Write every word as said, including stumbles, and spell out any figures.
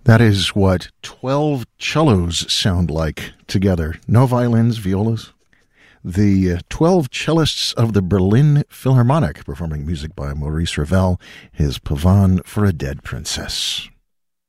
That is what twelve cellos sound like together. No violins, violas. The uh, twelve cellists of the Berlin Philharmonic performing music by Maurice Ravel, his Pavane for a Dead Princess.